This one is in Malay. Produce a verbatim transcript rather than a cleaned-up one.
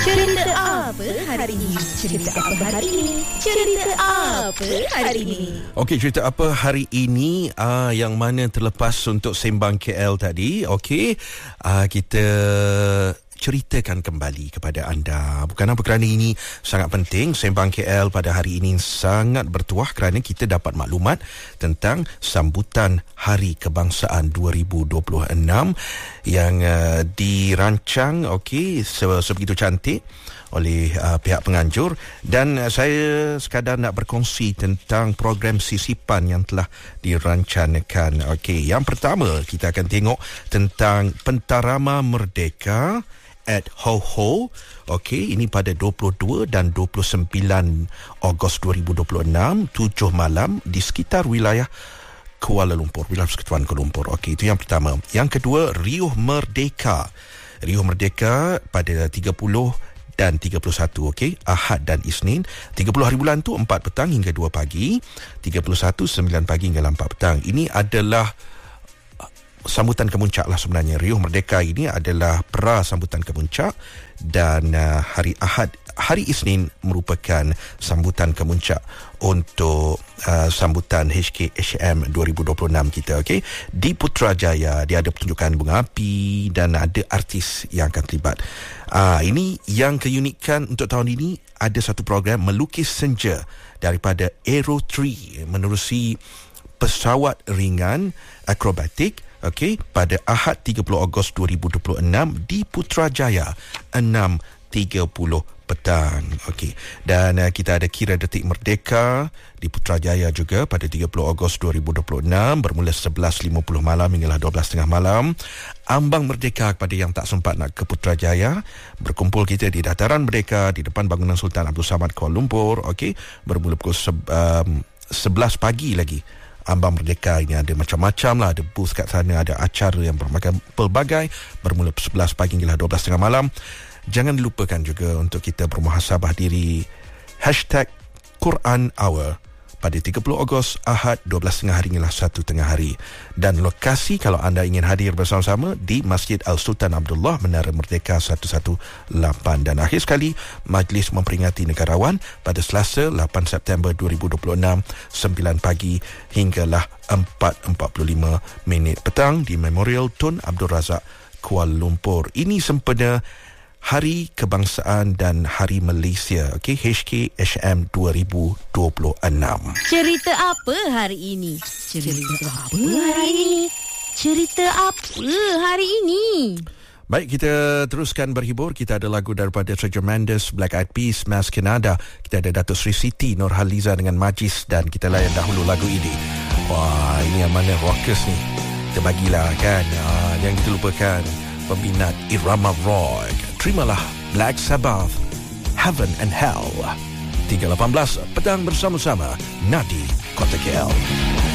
Cerita apa hari ini? Cerita apa hari ini? Cerita apa hari ini? Okey, cerita apa hari ini uh, yang mana terlepas untuk Sembang K L tadi. Okey, uh, kita ceritakan kembali kepada anda. Bukan apa kerana ini sangat penting. Sembang K L pada hari ini sangat bertuah kerana kita dapat maklumat tentang sambutan Hari Kebangsaan dua ribu dua puluh enam yang uh, dirancang okey se- sebegitu cantik oleh uh, pihak penganjur, dan uh, saya sekadar nak berkongsi tentang program sisipan yang telah dirancangkan. Okey, yang pertama kita akan tengok tentang Pentarama Merdeka at Ho Ho. Okey, ini pada dua puluh dua dan dua puluh sembilan Ogos dua ribu dua puluh enam, tujuh malam di sekitar wilayah Kuala Lumpur, wilayah Persekutuan Kuala Lumpur. Okey, itu yang pertama. Yang kedua, Riuh Merdeka. Riuh Merdeka pada tiga puluh dan tiga puluh satu, okey, Ahad dan Isnin. tiga puluh hari bulan tu empat petang hingga dua pagi, tiga puluh satu sembilan pagi hingga empat petang. Ini adalah sambutan kemuncak lah sebenarnya. Riuh Merdeka ini adalah pra sambutan kemuncak, dan uh, hari Ahad, hari Isnin merupakan sambutan kemuncak untuk uh, sambutan H K H M dua ribu dua puluh enam kita. Okey, di Putrajaya dia ada pertunjukan bunga api dan ada artis yang akan terlibat. Uh, ini yang keunikan untuk tahun ini, ada satu program melukis senja daripada Aero tiga menerusi pesawat ringan akrobatik. Okey, pada Ahad tiga puluh Ogos dua ribu dua puluh enam di Putrajaya enam tiga puluh petang. Okey, dan uh, kita ada Kira Detik Merdeka di Putrajaya juga pada tiga puluh Ogos dua ribu dua puluh enam bermula sebelas lima puluh malam hinggalah dua belas tiga puluh malam. Ambang Merdeka kepada yang tak sempat nak ke Putrajaya, berkumpul kita di Dataran Merdeka di depan bangunan Sultan Abdul Samad Kuala Lumpur. Okey, bermula pukul se- um, sebelas pagi lagi. Ambang Merdeka ini ada macam-macam lah, ada booth kat sana, ada acara yang berbagai pelbagai, bermula sebelas pagi hingga dua belas tiga puluh malam. Jangan dilupakan juga untuk kita bermuhasabah diri hashtag Quran Hour pada tiga puluh Ogos Ahad dua belas tiga puluh hari hingga satu tengah hari. Dan lokasi kalau anda ingin hadir bersama-sama di Masjid Al-Sultan Abdullah, Menara Merdeka seratus lapan belas. Dan akhir sekali, majlis memperingati negarawan pada Selasa lapan September dua ribu dua puluh enam sembilan pagi hinggalah empat empat puluh lima minit petang di Memorial Tun Abdul Razak Kuala Lumpur. Ini sempena Hari Kebangsaan dan Hari Malaysia, okey, H K H M dua ribu dua puluh enam. Cerita apa hari ini? Cerita, Cerita apa hari ini? Cerita apa hari ini? Baik, kita teruskan berhibur. Kita ada lagu daripada Treasure Mendes, Black Eyed Peas, Mas Kenada. Kita ada Datuk Sri Siti Nurhaliza dengan Majis, dan kita layan dahulu lagu ini. Wah, ini yang mana rockers ni. Kita bagilah kan. Ah, jangan kita lupakan peminat Irama Rock. Terimalah Black Sabbath, Heaven and Hell. tiga lapan belas petang bersama-sama Nadi, Kota K L.